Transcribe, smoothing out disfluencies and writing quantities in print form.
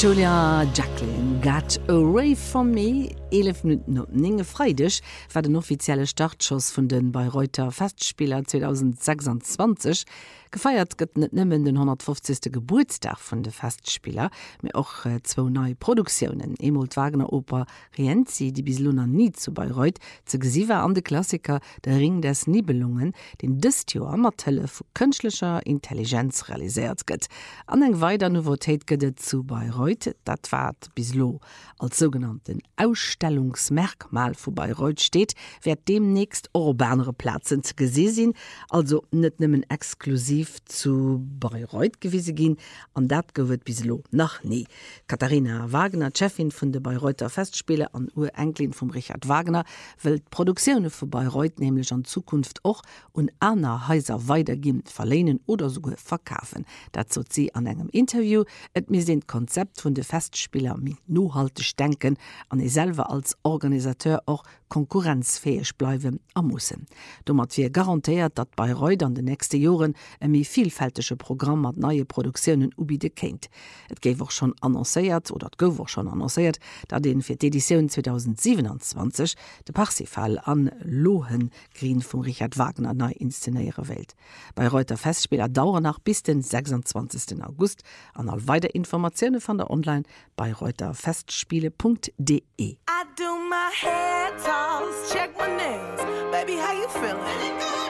Julia Jacqueline got away from me 11 Minuten op ninge Freidech war den offizielle Startschoss vun den Bayreuther Festspieler 2026 gefeiert gëtt net nëmmen den 150. Geburtstag vun de Festspieler mé och zwo neue Produktionioen Emil Wagner Oper Rienzi, die bis Luna nie zu Bayreuth ze gesiwer an de Klassiker der Ring des Nibelungen den dëst Jo Matelle vu kënschlecher Intelligenz realisiert gëtt. An eng weider Novotéit gëtt zu Bayreuth, dat wart bislo als sogenannten Ausstellungsmerkmal vu Bayreuth steht, wer demnächst urbanere Platzen ze gesee sinn, also net nimmen exklusiv zu Bayreuth gewiese gin, an dat gewët bislo nach nie. Katharina Wagner, Chefin vun de Bayreuther Festspiele an Urenkelin vum Richard Wagner, wëlt Produktionioune vu Bayreuth nämlich an Zukunft och und aner Häuser weitergin verlehnen oder sogar verkaufen. Dazu sie an engem Interview, et mir sind Konzept vun de Festspieler mit nohaltig denken, an selber als Organisateur auch konkurrenzfähig bleiben mussen. Dommer wir garantiert, dat Bayreuth an de nächste Joren mi vielfältige Programm mat neue Produktionen ubide kennt. Et géif auch schon annoncéiert oder gouf auch schon annoncéiert, dat den fir d'Edition 2027 de Parsifal an Lohengrin vum Richard Wagner neu inszenéiere Welt. Bayreuther Festspieler dauern nach bis den 26. August an all weiter Informationen von der Online bayreutherfestspiele.de. I do my hair toss, check my nails. Baby, how you feeling?